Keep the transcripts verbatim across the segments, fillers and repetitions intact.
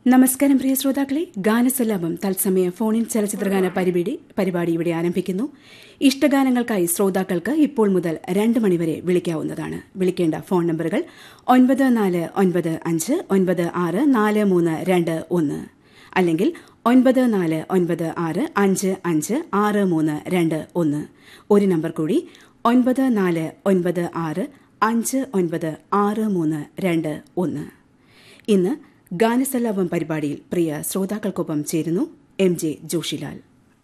നമസ്കാരം പ്രിയ ശ്രോതാക്കളെ, ഗാനസല്ലാപം തത്സമയ ഫോണിൻ ചലച്ചിത്രഗാന പരിപാടി പരിപാടി ഇവിടെ ആരംഭിക്കുന്നു. ഇഷ്ടഗാനങ്ങൾക്കായി ശ്രോതാക്കൾക്ക് ഇപ്പോൾ മുതൽ രണ്ട് മണിവരെ വിളിക്കാവുന്നതാണ്. വിളിക്കേണ്ട ഫോൺ നമ്പറുകൾ ഒൻപത് നാല് ഒൻപത് അഞ്ച് ഒൻപത് ആറ് നാല് മൂന്ന് രണ്ട് ഒന്ന് അല്ലെങ്കിൽ ഒൻപത് നാല് ഒൻപത് ആറ് അഞ്ച് അഞ്ച് ആറ് മൂന്ന് രണ്ട് ഒന്ന്. ഒരു നമ്പർ കൂടി, ഒൻപത് നാല് ഒൻപത് ആറ് അഞ്ച് ഒൻപത് ആറ് മൂന്ന് രണ്ട് ഒന്ന്. ഇന്ന് ഗാനസല്ലാപം പരിപാടിയിൽ പ്രിയ ശ്രോതാക്കൾക്കൊപ്പം ചേരുന്നു M J Joshilal.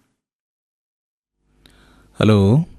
Hello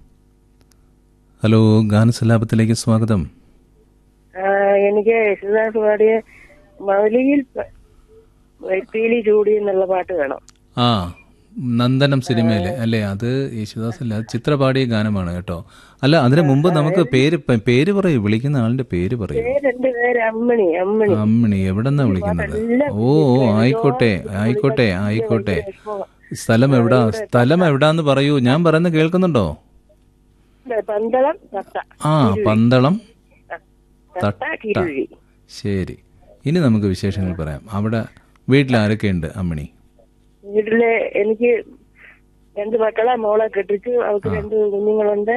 hello ഗാനസല്ലാപത്തിലേക്ക് സ്വാഗതം. എനിക്ക് യേശുദാസ് പാടിയ മൗലിയിൽ പീലി ചൂടി എന്നുള്ള പാട്ട് വേണം. ആ നന്ദനം സിനിമയിലെ അല്ലേ? അത് യേശുദാസ് അല്ല, ചിത്ര പാടിയ ഗാനമാണ് കേട്ടോ. അല്ല, അതിന് മുമ്പ് നമുക്ക് പേര് പേര് പറയൂ, വിളിക്കുന്ന ആളിന്റെ പേര് പറയൂ. അമ്മണി. അമ്മണി അമ്മണി എവിടെന്നാ വിളിക്കുന്നത്? ഓ ഓ ആയിക്കോട്ടെ ആയിക്കോട്ടെ ആയിക്കോട്ടെ. സ്ഥലം എവിടാ സ്ഥലം എവിടാന്ന് പറയൂ. ഞാൻ പറയുന്നത് കേൾക്കുന്നുണ്ടോ? പന്തളം. ആ പന്തളം തട്ട. ശരി, ഇനി നമുക്ക് വിശേഷങ്ങൾ പറയാം. അവിടെ വീട്ടിൽ ആരൊക്കെയുണ്ട് അമ്മണി? വീട്ടില് എനിക്ക് രണ്ട് മക്കളെ, മോളെ കെട്ടിച്ചു, അവർക്ക് രണ്ട് കുഞ്ഞുങ്ങളുണ്ട്.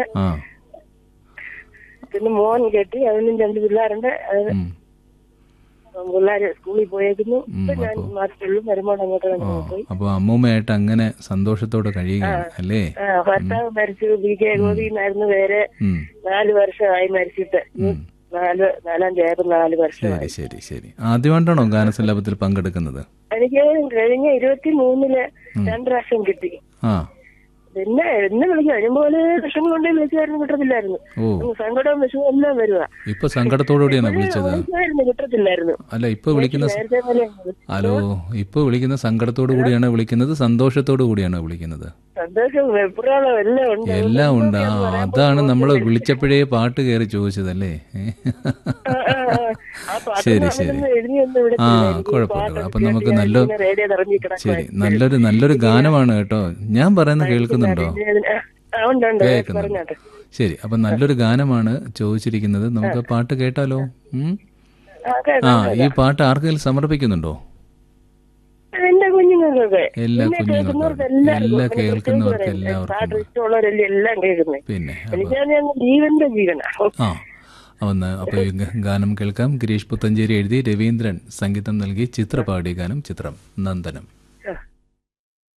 പിന്നെ മോൻ കെട്ടി, അവനും രണ്ട് പിള്ളേരുണ്ട്. പിള്ളേര് സ്കൂളിൽ പോയേക്കുന്നു. ഞാൻ മാത്രമേ വരുമ്പോൾ അങ്ങോട്ട് പോയി. അപ്പൊ അമ്മൂമ്മയായിട്ട് അങ്ങനെ സന്തോഷത്തോടെ കഴിയുകയാണ് അല്ലേ? ഭർത്താവ് മരിച്ചു, ബി കെ ഗോപിന്നായിരുന്നു പേര്. നാല് വർഷമായി മരിച്ചിട്ട്. നാല് നാലാം തീയതി നാല് വർഷം. ശരി ശരി ശരി. ആദ്യമായിട്ടാണോ ഗാനസല്ലാപത്തിൽ പങ്കെടുക്കുന്നത്? എനിക്ക് കഴിഞ്ഞ ഇരുപത്തി മൂന്നില് രണ്ടു പ്രാവശ്യം കിട്ടി. പിന്നെ എന്നെ വിളിക്കും, അതിനുപോലെ വിഷമം കൊണ്ടേ വിളിച്ചായിരുന്നു, കിട്ടത്തില്ലായിരുന്നു. സങ്കടവും വിഷമവും എല്ലാം വരുക. ഇപ്പൊ സങ്കടത്തോടുകൂടിയാണ് വിളിച്ചത്? കിട്ടത്തില്ലായിരുന്നു. അല്ല, ഇപ്പൊ വിളിക്കുന്ന ഹലോ ഇപ്പൊ വിളിക്കുന്ന സങ്കടത്തോടു കൂടിയാണ് വിളിക്കുന്നത്, സന്തോഷത്തോടു കൂടിയാണ് വിളിക്കുന്നത്? സന്തോഷം വെപ്രാളം എല്ലാം ഉണ്ട്. എല്ലാം ഉണ്ട്. ആ അതാണ് നമ്മള് വിളിച്ചപ്പോഴേ പാട്ട് കയറി ചോദിച്ചതല്ലേ? ശരി ശരി. ആ കുഴപ്പമില്ല. അപ്പൊ നമുക്ക് നല്ല ശരി നല്ലൊരു നല്ലൊരു ഗാനമാണ് കേട്ടോ. ഞാൻ പറയുന്നത് കേൾക്കുന്നുണ്ടോ? കേൾക്കുന്നുണ്ട്. ശരി, അപ്പൊ നല്ലൊരു ഗാനമാണ് ചോദിച്ചിരിക്കുന്നത്. നമുക്ക് പാട്ട് കേട്ടാലോ? ആ ഈ പാട്ട് ആർക്കെങ്കിലും സമർപ്പിക്കുന്നുണ്ടോ? എല്ലാ കുഞ്ഞുങ്ങൾക്കൊക്കെ, എല്ലാ കുഞ്ഞുങ്ങൾക്കും, എല്ലാ കേൾക്കുന്നവർക്ക് എല്ലാവർക്കും. പിന്നെ ജീവന്റെ ജീവനാ. ആ ഒന്ന് അപ്പൊ ഗാനം കേൾക്കാം. ഗിരീഷ് പുത്തഞ്ചേരി എഴുതി രവീന്ദ്രൻ സംഗീതം നൽകി ചിത്ര പാടിയ ഗാനം, ചിത്രം നന്ദനം.